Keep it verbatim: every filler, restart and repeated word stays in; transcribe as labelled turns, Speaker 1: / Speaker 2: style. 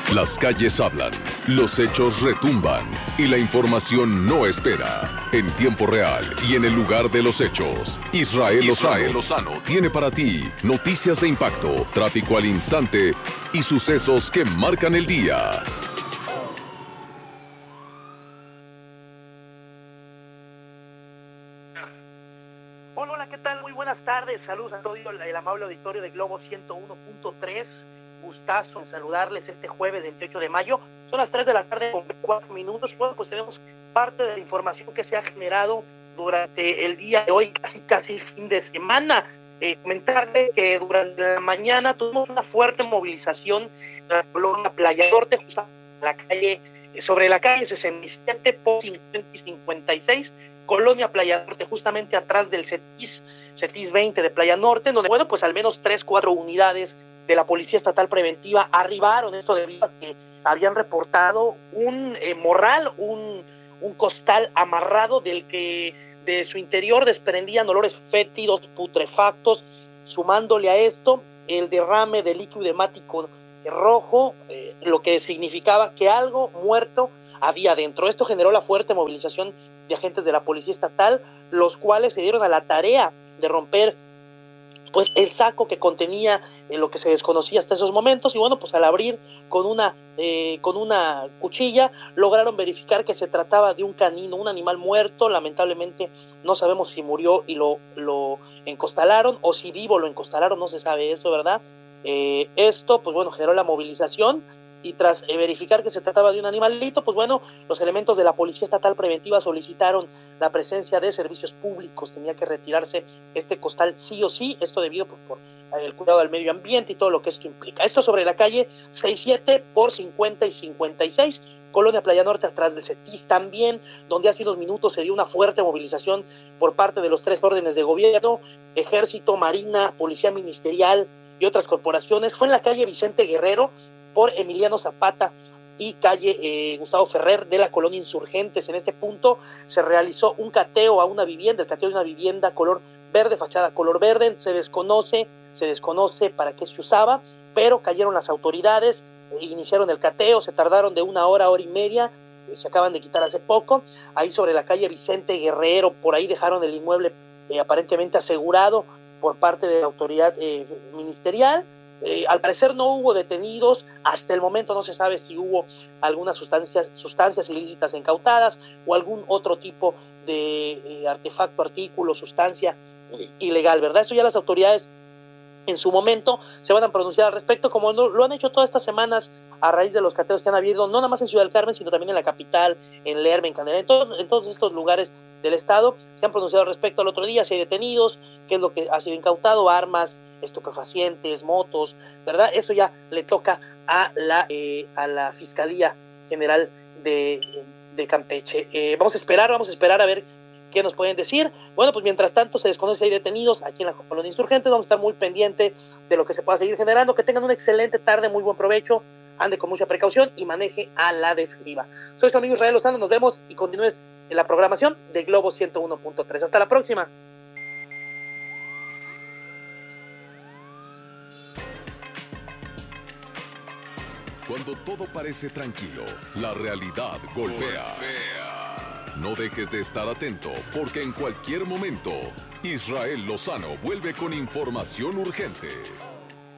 Speaker 1: Las calles hablan, los hechos retumban y la información no espera. En tiempo real y en el lugar de los hechos, Israel Lozano, Israel Lozano tiene para ti noticias de impacto, tráfico al instante y sucesos que marcan el día.
Speaker 2: Hola, hola, ¿qué tal? Muy buenas tardes. Saludos a todo el, el amable auditorio de Globo ciento uno punto tres. Gustazo en saludarles este jueves veintiocho de mayo. Son las tres de la tarde con cuatro minutos. Bueno, pues tenemos parte de la información que se ha generado durante el día de hoy, casi casi fin de semana. Eh, comentarle que durante la mañana tuvimos una fuerte movilización en la colonia Playa Norte, justamente en la calle, sobre la calle sesenta y siete por cincuenta y cincuenta y seis, colonia Playa Norte, justamente atrás del CETIS, CETIS veinte de Playa Norte, donde, bueno, pues al menos tres, cuatro unidades de la Policía Estatal Preventiva arribaron, esto debido a que habían reportado un eh, morral, un, un costal amarrado del que de su interior desprendían olores fétidos, putrefactos, sumándole a esto el derrame de líquido hemático rojo, eh, lo que significaba que algo muerto había dentro. Esto generó la fuerte movilización de agentes de la Policía Estatal, los cuales se dieron a la tarea de romper pues el saco que contenía eh, lo que se desconocía hasta esos momentos, y bueno, pues al abrir con una eh, con una cuchilla lograron verificar que se trataba de un canino, un animal muerto. Lamentablemente no sabemos si murió y lo, lo encostalaron o si vivo lo encostalaron, no se sabe eso, ¿verdad? Eh, esto, pues bueno, generó la movilización, y tras eh, verificar que se trataba de un animalito, pues bueno, los elementos de la Policía Estatal Preventiva solicitaron la presencia de servicios públicos. Tenía que retirarse este costal sí o sí, esto debido pues, por el cuidado del medio ambiente y todo lo que esto implica. Esto sobre la calle sesenta y siete por cincuenta y cincuenta y seis, colonia Playa Norte, atrás del CETIS también, donde hace unos minutos se dio una fuerte movilización por parte de los tres órdenes de gobierno, Ejército, Marina, Policía Ministerial y otras corporaciones. Fue en la calle Vicente Guerrero por Emiliano Zapata y calle eh, Gustavo Ferrer de la colonia Insurgentes. En este punto se realizó un cateo a una vivienda, el cateo de una vivienda color verde, fachada color verde. Se desconoce, se desconoce para qué se usaba, pero cayeron las autoridades, eh, iniciaron el cateo, se tardaron de una hora, hora y media, eh, se acaban de quitar hace poco. Ahí sobre la calle Vicente Guerrero, por ahí dejaron el inmueble eh, aparentemente asegurado por parte de la autoridad eh, ministerial. Eh, al parecer no hubo detenidos, hasta el momento no se sabe si hubo algunas sustancias, sustancias ilícitas incautadas o algún otro tipo de eh, artefacto, artículo, sustancia eh, ilegal, ¿verdad? Eso ya las autoridades en su momento se van a pronunciar al respecto, como lo, lo han hecho todas estas semanas a raíz de los cateos que han habido, no nada más en Ciudad del Carmen, sino también en la capital, en Lerma, en Canela, en, todo, en todos estos lugares del estado. Se han pronunciado al respecto al otro día, si hay detenidos, qué es lo que ha sido incautado, armas, estupefacientes, motos, ¿verdad? Eso ya le toca a la eh, a la Fiscalía General de, de Campeche. Eh, vamos a esperar, vamos a esperar a ver qué nos pueden decir. Bueno, pues mientras tanto se desconoce si hay detenidos aquí en la colonia Insurgentes. Vamos a estar muy pendiente de lo que se pueda seguir generando. Que tengan una excelente tarde, muy buen provecho, ande con mucha precaución y maneje a la defensiva. Soy su amigo Israel Lozano, nos vemos y continúes en la programación de Globo ciento uno punto tres. Hasta la próxima.
Speaker 1: Cuando todo parece tranquilo, la realidad golpea. golpea. No dejes de estar atento, porque en cualquier momento, Israel Lozano vuelve con información urgente.